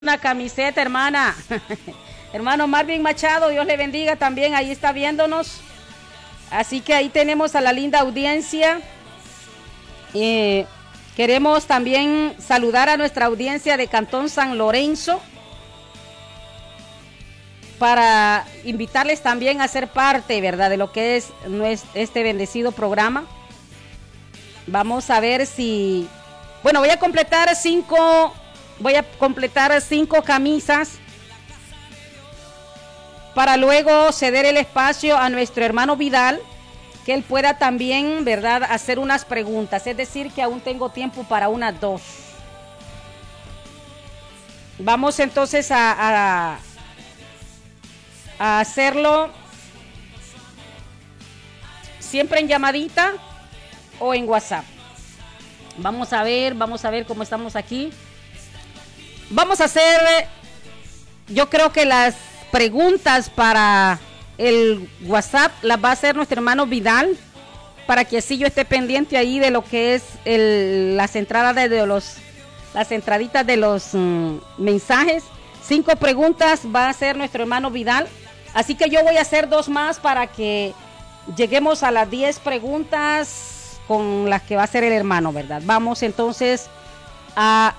Una camiseta, hermana. Hermano Marvin Machado, Dios le bendiga también, ahí está viéndonos. Así que ahí tenemos a la linda audiencia. Queremos también saludar a nuestra audiencia de Cantón San Lorenzo para invitarles también a ser parte, ¿verdad?, de lo que es este bendecido programa. Vamos a ver si... Bueno, voy a completar cinco camisas para luego ceder el espacio a nuestro hermano Vidal, que él pueda también, ¿verdad?, hacer unas preguntas. Es decir, que aún tengo tiempo para unas dos. Vamos entonces a hacerlo siempre en llamadita o en WhatsApp. Vamos a ver cómo estamos aquí. Vamos a hacer, yo creo que las preguntas para el WhatsApp las va a hacer nuestro hermano Vidal, para que así yo esté pendiente ahí de lo que es las entraditas de los mensajes. 5 preguntas va a hacer nuestro hermano Vidal, así que yo voy a hacer 2 más para que lleguemos a las 10 preguntas con las que va a hacer el hermano, ¿verdad? Vamos entonces a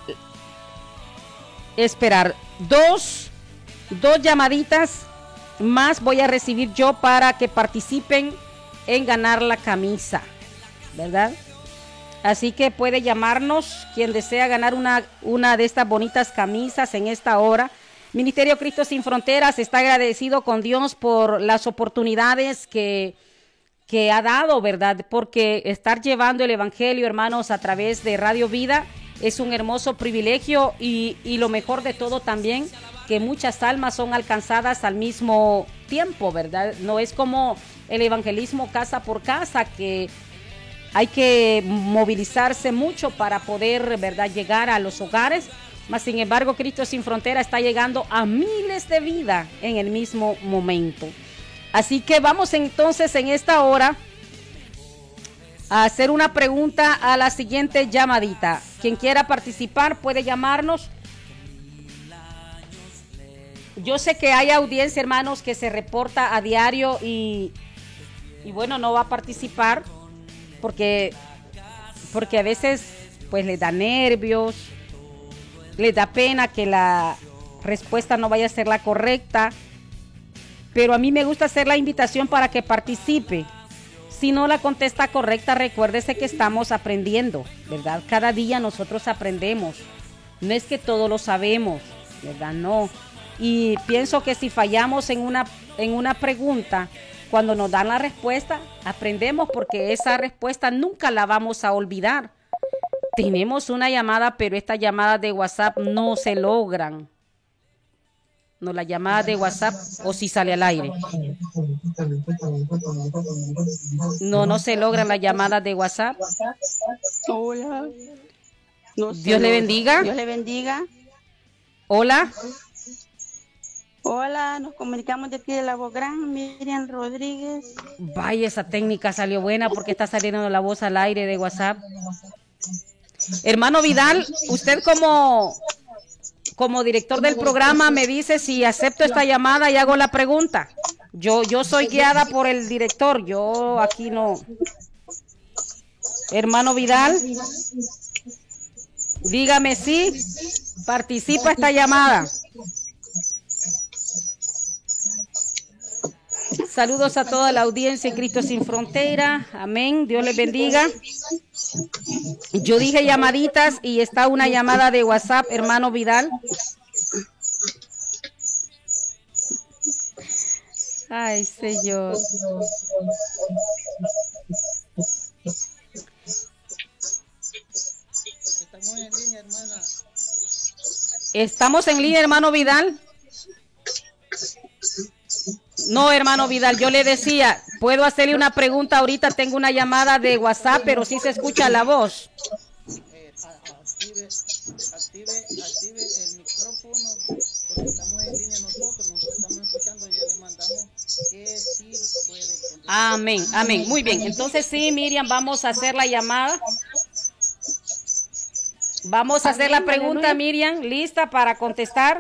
esperar dos llamaditas más voy a recibir yo para que participen en ganar la camisa, ¿verdad? Así que puede llamarnos quien desea ganar una de estas bonitas camisas en esta hora. Ministerio Cristo Sin Fronteras está agradecido con Dios por las oportunidades que ha dado, ¿verdad? Porque estar llevando el evangelio, hermanos, a través de Radio Vida es un hermoso privilegio y lo mejor de todo también, que muchas almas son alcanzadas al mismo tiempo, ¿verdad? No es como el evangelismo casa por casa, que hay que movilizarse mucho para poder, ¿verdad?, llegar a los hogares. Mas, sin embargo, Cristo Sin Frontera está llegando a miles de vidas en el mismo momento. Así que vamos entonces en esta hora a hacer una pregunta a la siguiente llamadita. Quien quiera participar puede llamarnos. Yo sé que hay audiencia, hermanos, que se reporta a diario y bueno, no va a participar porque a veces pues les da nervios, les da pena que la respuesta no vaya a ser la correcta. Pero a mí me gusta hacer la invitación para que participe. Si no la contesta correcta, recuérdese que estamos aprendiendo, ¿verdad? Cada día nosotros aprendemos. No es que todo lo sabemos, ¿verdad? No. Y pienso que si fallamos en una pregunta, cuando nos dan la respuesta, aprendemos, porque esa respuesta nunca la vamos a olvidar. Tenemos una llamada, pero estas llamadas de WhatsApp no se logran. No, la llamada de WhatsApp, o si sale al aire. No se logran las llamadas de WhatsApp. Hola. Dios le bendiga. Dios le bendiga. Hola. Hola, nos comunicamos de aquí de La Voz Gran, Miriam Rodríguez. Vaya, esa técnica salió buena porque está saliendo la voz al aire de WhatsApp. Hermano Vidal, usted como director del programa me dice si acepto esta llamada y hago la pregunta. Yo soy guiada por el director, yo aquí no. Hermano Vidal, dígame si participa esta llamada. Saludos a toda la audiencia en Cristo Sin Frontera. Amén. Dios les bendiga. Yo dije llamaditas y está una llamada de WhatsApp, hermano Vidal. Ay, Señor. Estamos en línea, hermana. ¿Estamos en línea, hermano Vidal? No, hermano Vidal, yo le decía, puedo hacerle una pregunta ahorita, tengo una llamada de WhatsApp, pero sí se escucha la voz. Active el micrófono, porque estamos en línea nosotros, nos estamos escuchando y ya le mandamos que sí puede contestar. Amén, amén, muy bien. Entonces sí, Miriam, vamos a hacer la llamada. Vamos a hacer la Amén, pregunta, aleluya. Miriam, ¿lista para contestar?